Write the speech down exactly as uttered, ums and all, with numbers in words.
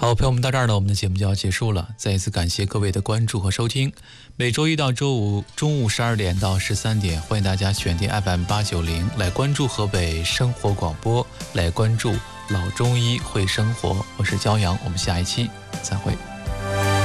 好，朋友们，到这儿呢，我们的节目就要结束了。再一次感谢各位的关注和收听。每周一到周五中午十二点到十三点，欢迎大家选定 F M 八九零来关注河北生活广播，来关注老中医会生活。我是焦阳，我们下一期再会。